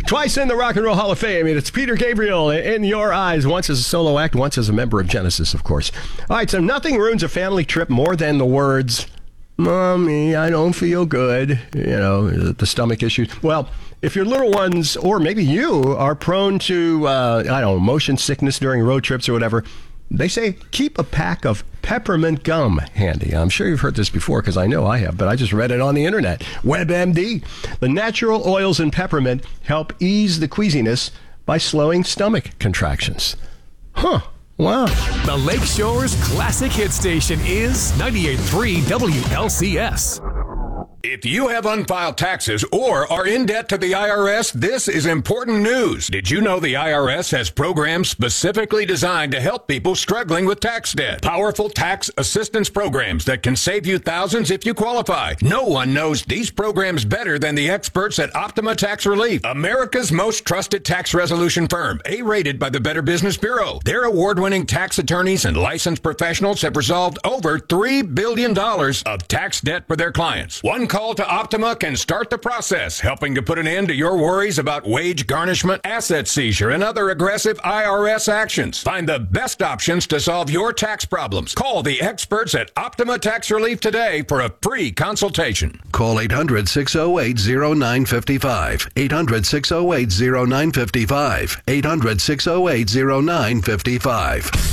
Twice in the Rock and Roll Hall of Fame. It's Peter Gabriel in Your Eyes, once as a solo act, once as a member of Genesis, of course. All right, so nothing ruins a family trip more than the words, "Mommy, I don't feel good," the stomach issues. Well, if your little ones, or maybe you, are prone to, motion sickness during road trips or whatever, they say keep a pack of peppermint gum handy. I'm sure you've heard this before because I know I have, but I just read it on the internet. WebMD. The natural oils in peppermint help ease the queasiness by slowing stomach contractions. Huh. Wow. The Lakeshore's classic hit station is 98.3 WLCS. If you have unfiled taxes or are in debt to the IRS, this is important news. Did you know the IRS has programs specifically designed to help people struggling with tax debt? Powerful tax assistance programs that can save you thousands if you qualify. No one knows these programs better than the experts at Optima Tax Relief, America's most trusted tax resolution firm, A-rated by the Better Business Bureau. Their award-winning tax attorneys and licensed professionals have resolved over $3 billion of tax debt for their clients. One call to Optima can start the process, helping to put an end to your worries about wage garnishment, asset seizure, and other aggressive IRS actions. Find the best options to solve your tax problems. Call the experts at Optima Tax Relief today for a free consultation. Call 800-608-0955. 800-608-0955. 800-608-0955.